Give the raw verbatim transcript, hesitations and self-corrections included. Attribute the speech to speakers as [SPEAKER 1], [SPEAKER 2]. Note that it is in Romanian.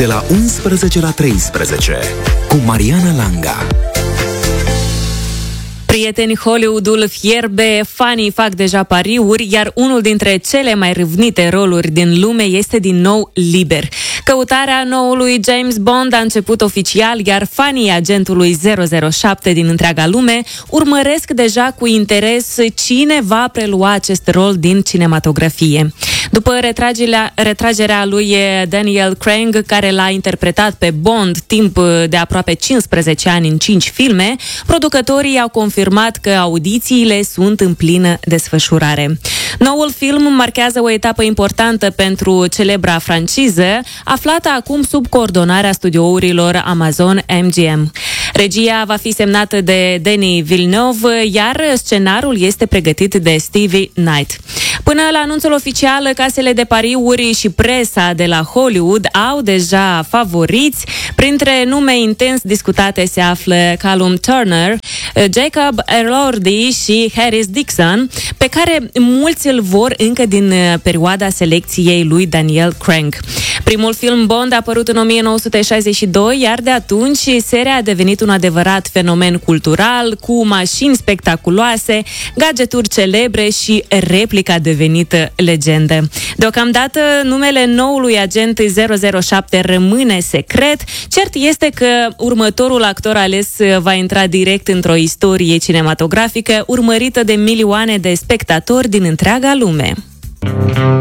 [SPEAKER 1] de la unsprezece la treisprezece, cu Mariana Langa.
[SPEAKER 2] Prieteni, Hollywoodul fierbe, fanii fac deja pariuri, iar unul dintre cele mai râvnite roluri din lume este din nou liber. Căutarea noului James Bond a început oficial, iar fanii agentului zero zero șapte din întreaga lume urmăresc deja cu interes cine va prelua acest rol din cinematografie. După retragerea, retragerea lui Daniel Craig, care l-a interpretat pe Bond timp de aproape cincisprezece ani în cinci filme, producătorii au confirmat că audițiile sunt în plină desfășurare. Noul film marchează o etapă importantă pentru celebra franciză, aflată acum sub coordonarea studiourilor Amazon M G M. Regia va fi semnată de Denis Villeneuve, iar scenarul este pregătit de Stevie Knight. Până la anunțul oficial, casele de pariuri și presa de la Hollywood au deja favoriți. Printre nume intens discutate se află Callum Turner, Jacob Elordi și Harris Dixon, pe care mulți îl vor încă din perioada selecției lui Daniel Craig. Primul film Bond a apărut în o mie nouă sute șaizeci și doi, iar de atunci seria a devenit un adevărat fenomen cultural, cu mașini spectaculoase, gadgeturi celebre și replica devenită legendă. Deocamdată, numele noului agent zero zero șapte rămâne secret. Cert este că următorul actor ales va intra direct într-o istorie cinematografică urmărită de milioane de spectatori din întreaga lume.